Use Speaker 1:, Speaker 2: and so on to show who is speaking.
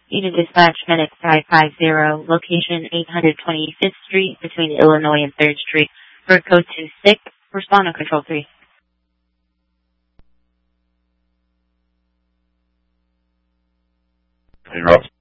Speaker 1: Unit Dispatch Medic 550, location 825th Street between Illinois and 3rd Street. For code 26, respond on control 3.
Speaker 2: Hey, Rob.